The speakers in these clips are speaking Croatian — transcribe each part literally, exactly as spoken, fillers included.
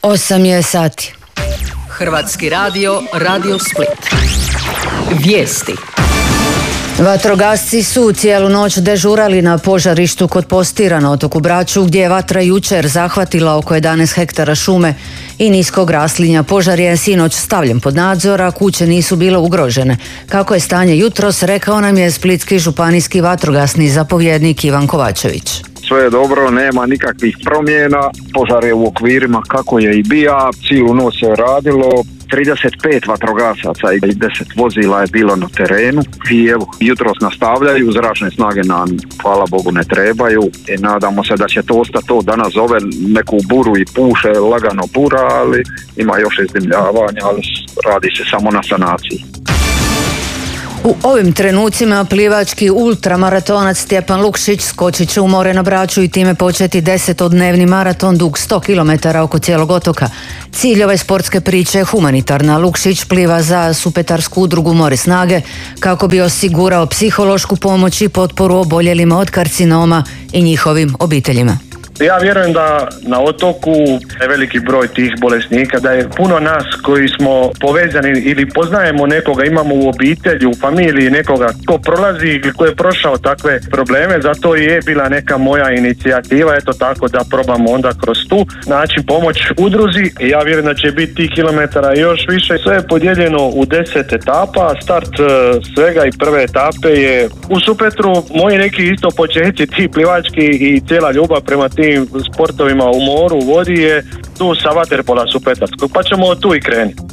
osam je sati. Hrvatski radio, Radio Split. Vijesti. Vatrogasci su cijelu noć dežurali na požarištu kod Postira na otoku Braču, gdje je vatra jučer zahvatila oko jedanaest hektara šume i niskog raslinja. Požar je sinoć stavljen pod nadzor, a kuće nisu bile ugrožene. Kako je stanje jutros, rekao nam je splitski županijski vatrogasni zapovjednik Ivan Kovačević. Sve je dobro, nema nikakvih promjena, požar je u okvirima kako je i bija, cijelu noć se radilo, trideset pet vatrogasaca i deset vozila je bilo na terenu i evo, jutros nastavljaju, zračne snage nam, hvala Bogu, ne trebaju i nadamo se da će to ostati to. Danas zove neku buru i puše, lagano bura, ali ima još izdimljavanja, ali radi se samo na sanaciji. U ovim trenucima plivački ultramaratonac Stjepan Lukšić skočit će u more na Braču i time početi desetodnevni maraton dug sto kilometara oko cijelog otoka. Cilj ove sportske priče je humanitarna. Lukšić pliva za supetarsku udrugu More snage kako bi osigurao psihološku pomoć i potporu oboljelima od karcinoma i njihovim obiteljima. Ja vjerujem da na otoku je veliki broj tih bolesnika, da je puno nas koji smo povezani ili poznajemo nekoga, imamo u obitelji, u familiji nekoga ko prolazi ili ko je prošao takve probleme, zato je bila neka moja inicijativa, eto tako da probamo onda kroz tu način pomoć udruzi. Ja vjerujem da će biti tih kilometara još više. Sve je podijeljeno u deset etapa, start svega i prve etape je u Supetru. Moji neki isto početci, ti plivački i cijela ljubav prema tim sportovima u moru, u vodi je tu sa vaterpola supetarskog, pa ćemo tu i krenuti.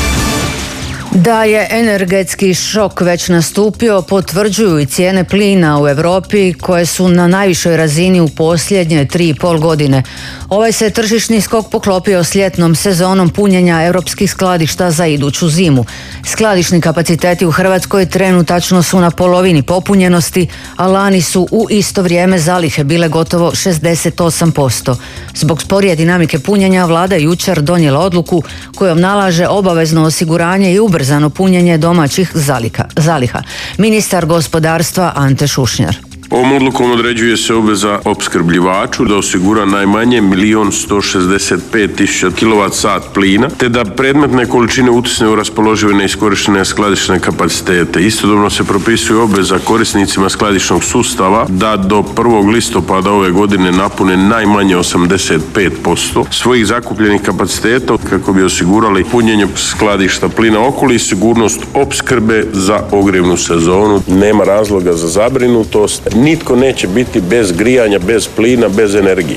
Da je energetski šok već nastupio, potvrđuju i cijene plina u Europi koje su na najvišoj razini u posljednje tri i pol godine. Ovaj se tržišni skok poklopio s ljetnom sezonom punjenja europskih skladišta za iduću zimu. Skladišni kapaciteti u Hrvatskoj trenutačno su na polovini popunjenosti, a lani su u isto vrijeme zalihe bile gotovo šezdeset osam posto. Zbog sporije dinamike punjenja vlada je jučer donijela odluku kojom nalaže obavezno osiguranje i ubrzano punjenje domaćih zaliha. zaliha. Ministar gospodarstva Ante Šušnjar. Ovom odlukom određuje se obveza opskrbljivaču da osigura najmanje milion sto šezdeset pet tisuća kilovat sat plina, te da predmetne količine utisne u raspoložive neiskorištene skladišne kapacitete. Istodobno se propisuje obveza korisnicima skladišnog sustava da do prvog listopada ove godine napune najmanje osamdeset pet posto svojih zakupljenih kapaciteta kako bi osigurali punjenje skladišta plina okoli i sigurnost opskrbe za ogrjevnu sezonu. Nema razloga za zabrinutost. Nitko neće biti bez grijanja, bez plina, bez energije.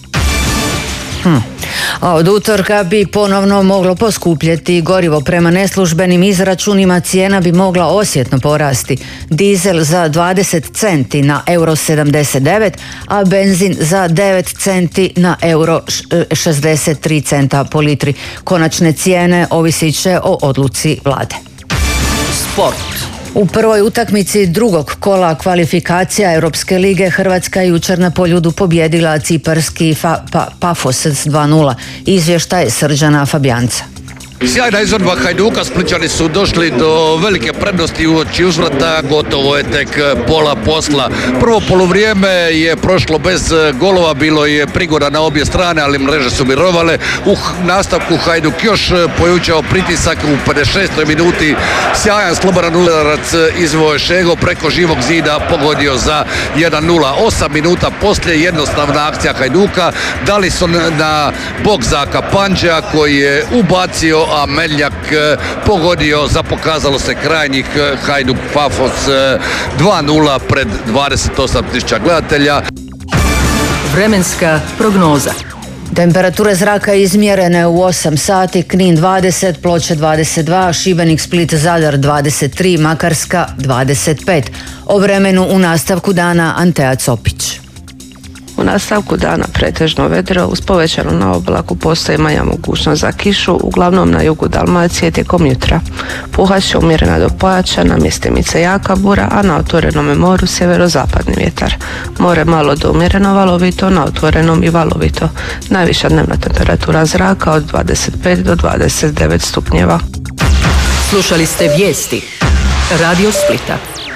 Hm. A od utorka bi ponovno moglo poskupljeti gorivo. Prema neslužbenim izračunima cijena bi mogla osjetno porasti. Dizel za dvadeset centi na euro sedamdeset devet, a benzin za devet centi na euro šezdeset tri centa po litri. Konačne cijene ovisit će o odluci vlade. Sport. U prvoj utakmici drugog kola kvalifikacija Europske lige Hrvatska je jučer na Poljudu pobijedila ciparski fa, pa, Pafos s dva nula. Izvještaj Srđana Fabijanca. Sjajna izvedba Hajduka, Splićani su došli do velike prednosti uoči uzvrata, gotovo je tek pola posla. Prvo poluvrijeme je prošlo bez golova, bilo je prigoda na obje strane, ali mreže su mirovale. U nastavku Hajduk još pojučao pritisak u pedeset šestoj minuti. Sjajan slobodan udarac izveo Šego preko živog zida, pogodio za jedan nula. osam minuta poslije jednostavna akcija Hajduka. Dali su na bok za Kapanđa koji je ubacio, a Meljak pogodio za pokazalo se krajnjih Hajduk Pafos dva nula pred dvadeset osam tisuća gledatelja. Vremenska prognoza. Temperature zraka izmjerene u osam sati, Knin dvadeset, Ploče dvadeset dva, Šibenik, Split, Zadar dvadeset tri, Makarska dvadeset pet. O vremenu u nastavku dana Antea Copić. U nastavku dana pretežno vedro, uz povećanu na oblaku postoji manja mogućnost za kišu, uglavnom na jugu Dalmacije tijekom jutra. Puhat će umjerena do pojačana, mjestimice jaka bura, a na otvorenom moru sjeverozapadni vjetar. More malo do umjereno valovito, na otvorenom i valovito. Najviša dnevna temperatura zraka od dvadeset pet do dvadeset devet stupnjeva. Slušali ste vijesti Radio Splita.